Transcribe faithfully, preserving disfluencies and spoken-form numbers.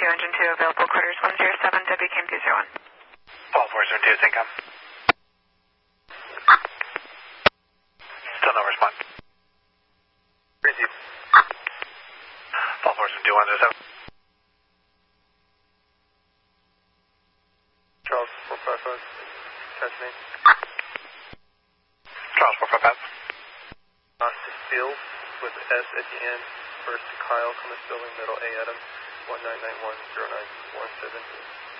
two, engine two, available quarters one zero seven, W K M two zero one. Paul four seven two, Syncom. Still no response. Receive. Paul four seven two, one zero seven. Charles four five five, catch me. Charles four five five. Austin Field with S at the end. First to Kyle, Cummins Building, middle A Adam, one nine nine one zero nine one seven.